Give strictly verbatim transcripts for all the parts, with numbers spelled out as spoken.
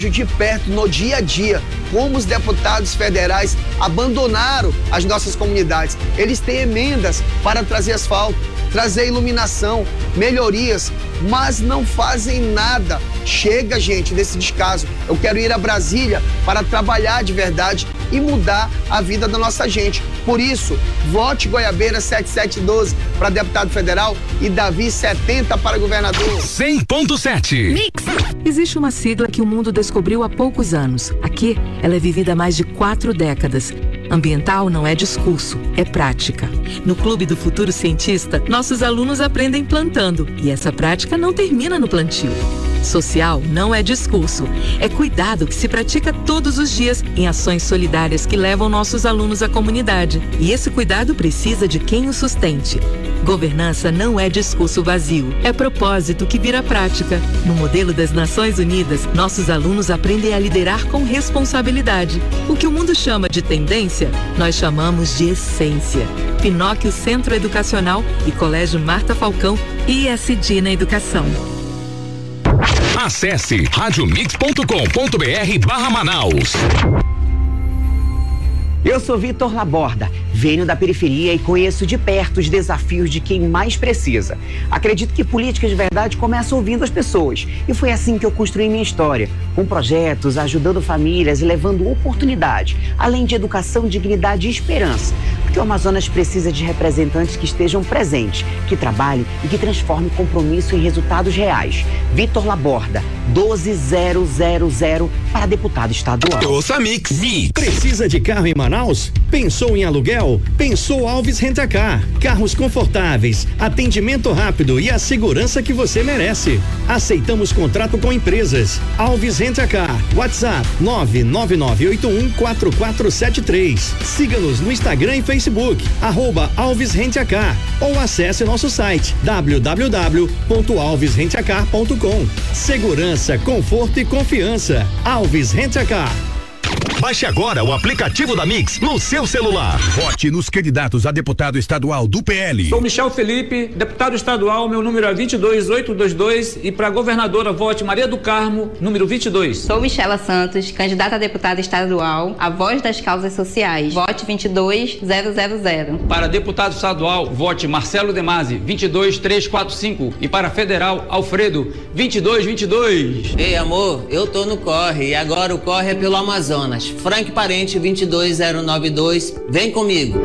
vejo de perto, no dia a dia, como os deputados federais abandonaram as nossas comunidades. Eles têm emendas para trazer asfalto, trazer iluminação, melhorias, mas não fazem nada. Chega, gente, desse descaso. Eu quero ir a Brasília para trabalhar de verdade e mudar a vida da nossa gente. Por isso, vote Goiabeira sete sete um dois para deputado federal e Davi setenta para governador. cem ponto sete. Mix. Existe uma sigla que o mundo descobriu há poucos anos. Aqui, ela é vivida há mais de quatro décadas. Ambiental não é discurso, é prática. No Clube do Futuro Cientista, nossos alunos aprendem plantando e essa prática não termina no plantio. Social não é discurso, é cuidado que se pratica todos os dias em ações solidárias que levam nossos alunos à comunidade. E esse cuidado precisa de quem o sustente. Governança não é discurso vazio, é propósito que vira prática. No modelo das Nações Unidas, nossos alunos aprendem a liderar com responsabilidade. O que o mundo chama de tendência, nós chamamos de essência. Pinóquio Centro Educacional e Colégio Marta Falcão, I S D na Educação. Acesse radiomix ponto com ponto br barra Manaus. Eu sou Vitor Laborda, venho da periferia e conheço de perto os desafios de quem mais precisa. Acredito que política de verdade começa ouvindo as pessoas. E foi assim que eu construí minha história, com projetos, ajudando famílias e levando oportunidade, além de educação, dignidade e esperança. Porque o Amazonas precisa de representantes que estejam presentes, que trabalhem e que transformem compromisso em resultados reais. Vitor Laborda, doze mil para deputado estadual. Ouça Mix. Mix. Precisa de carro em Manaus? Pensou em aluguel? Pensou Alves Rent-A-Car. Carros confortáveis, atendimento rápido e a segurança que você merece. Aceitamos contrato com empresas. Alves Rent-A-Car. WhatsApp nove nove nove oito um quatro quatro sete três. Siga-nos no Instagram e Facebook, arroba Alves Rent-A-Car, ou acesse nosso site w w w ponto alves rent a car ponto com. Segurança, conforto e confiança. Alves Rent-A-Car. Baixe agora o aplicativo da Mix no seu celular. Vote nos candidatos a deputado estadual do P L. Sou Michel Felipe, deputado estadual, meu número é vinte e dois mil oitocentos e vinte e dois, e para governadora vote Maria do Carmo, número vinte e dois. Sou Michela Santos, candidata a deputada estadual, a voz das causas sociais, vote vinte e dois mil. Para deputado estadual, vote Marcelo Demasi, vinte e dois mil trezentos e quarenta e cinco, e para federal, Alfredo, vinte e dois mil e vinte e dois. Ei, amor, eu tô no corre e agora o corre é pelo Amazonas. Frank Parente vinte e dois mil noventa e dois, vem comigo.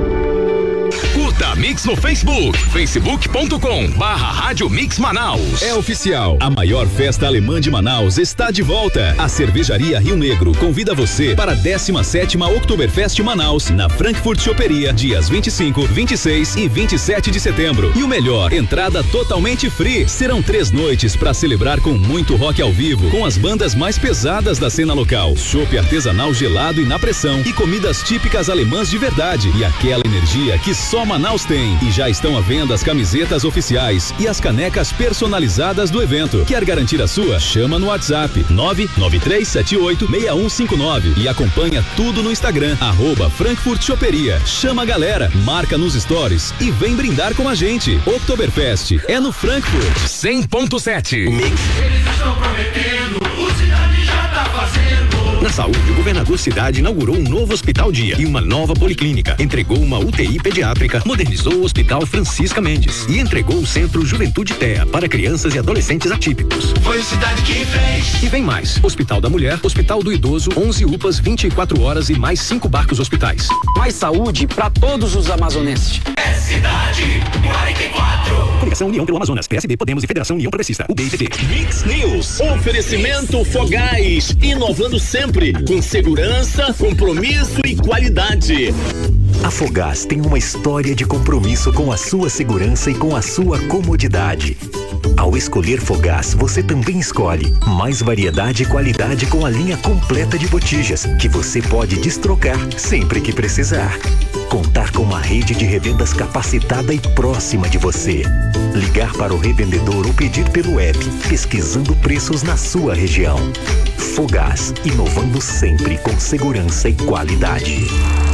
Curta Mix no Facebook, facebook ponto com barra Rádio Mix Manaus. É oficial, a maior festa alemã de Manaus está de volta. A Cervejaria Rio Negro convida você para a décima sétima Oktoberfest Manaus, na Frankfurt Choperia, dias vinte e cinco, vinte e seis e vinte e sete de setembro. E o melhor, entrada totalmente free. Serão três noites para celebrar com muito rock ao vivo, com as bandas mais pesadas da cena local, chopp artesanal gelado e na pressão, e comidas típicas alemãs de verdade, e aquela energia que só Manaus tem. E já estão à venda as camisetas oficiais e as canecas personalizadas do evento. Quer garantir a sua? Chama no WhatsApp nove nove três sete oito seis um cinco nove e acompanha tudo no Instagram, arroba Frankfurt Choperia. Chama a galera, marca nos stories e vem brindar com a gente. Oktoberfest é no Frankfurt. cem ponto sete. Mix. Eles estão prometendo, o Cidade já tá fazendo. Na saúde, o governador Cidade inaugurou um novo hospital dia e uma nova policlínica. Entregou uma U T I pediátrica, modernizou o Hospital Francisca Mendes e entregou o Centro Juventude Terra para crianças e adolescentes atípicos. Foi o Cidade que fez. E vem mais. Hospital da Mulher, Hospital do Idoso, onze U P As, vinte e quatro horas e mais cinco barcos hospitais. Mais saúde para todos os amazonenses. É Cidade quarenta e quatro. Coligação União pelo Amazonas, P S D, Podemos e Federação União Progressista, U B I P T. Mix News. Oferecimento Fogás, inovando sempre com segurança, compromisso e qualidade. A Fogás tem uma história de compromisso com a sua segurança e com a sua comodidade. Ao escolher Fogás, você também escolhe mais variedade e qualidade com a linha completa de botijas, que você pode destrocar sempre que precisar. Contar com uma rede de revendas capacitada e próxima de você. Ligar para o revendedor ou pedir pelo app, pesquisando preços na sua região. Fogás, inovando sempre com segurança e qualidade.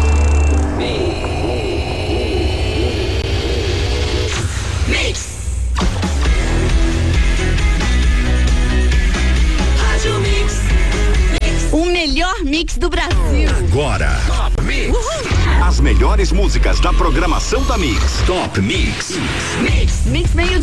Mix. Rádio Mix. melhor mix do Brasil. Agora, Top Mix. Uhul. As melhores músicas da programação da Mix. Top Mix. Mix. Mix meio